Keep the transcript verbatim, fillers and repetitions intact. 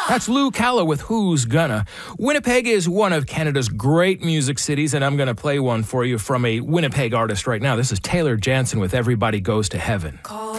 That's Lou Calla with Who's Gonna. Winnipeg is one of Canada's great music cities, and I'm going to play one for you from a Winnipeg artist right now. This is Taylor Jansen with Everybody Goes to Heaven.